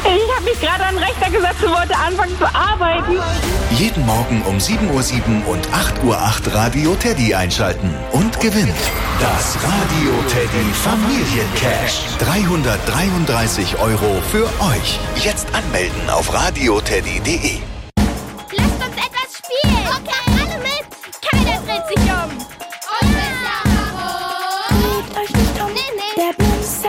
Ich habe mich gerade an den Rechner gesetzt und wollte anfangen zu arbeiten. Jeden Morgen um 7:07 Uhr und 8:08 Uhr Radio Teddy einschalten und gewinnen. Das Radio Teddy Familiencash. 333 € für euch. Jetzt anmelden auf radioteddy.de.